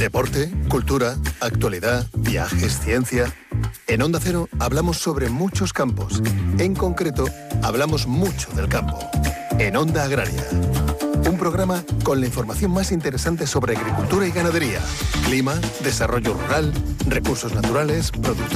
Deporte, cultura, actualidad, viajes, ciencia. En Onda Cero hablamos sobre muchos campos. En concreto, hablamos mucho del campo. En Onda Agraria. Un programa con la información más interesante sobre agricultura y ganadería, clima, desarrollo rural, recursos naturales, productos